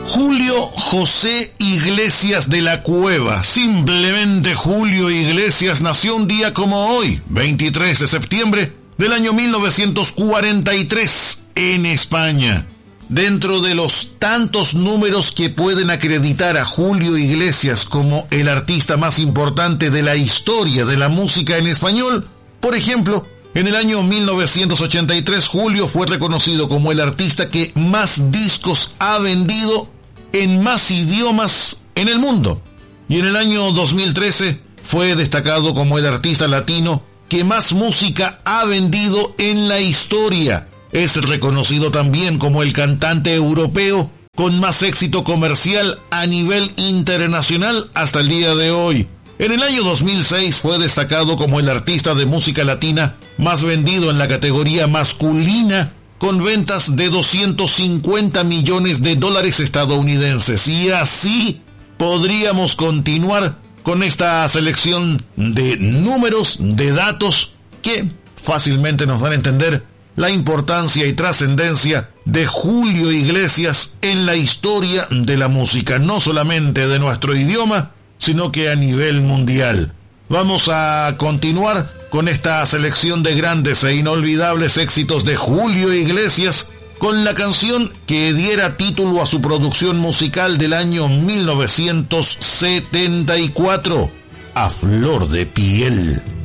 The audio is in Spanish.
Julio José Iglesias de la Cueva, simplemente Julio Iglesias, nació un día como hoy, 23 de septiembre del año 1943, en España. Dentro de los tantos números que pueden acreditar a Julio Iglesias como el artista más importante de la historia de la música en español, por ejemplo, en el año 1983, Julio fue reconocido como el artista que más discos ha vendido en más idiomas en el mundo. Y en el año 2013 fue destacado como el artista latino que más música ha vendido en la historia. Es reconocido también como el cantante europeo con más éxito comercial a nivel internacional hasta el día de hoy. En el año 2006 fue destacado como el artista de música latina más vendido en la categoría masculina, con ventas de $250 millones estadounidenses. Y así podríamos continuar con esta selección de números, de datos, que fácilmente nos dan a entender la importancia y trascendencia de Julio Iglesias en la historia de la música, no solamente de nuestro idioma, sino que a nivel mundial. Vamos a continuar con esta selección de grandes e inolvidables éxitos de Julio Iglesias con la canción que diera título a su producción musical del año 1974, A Flor de Piel.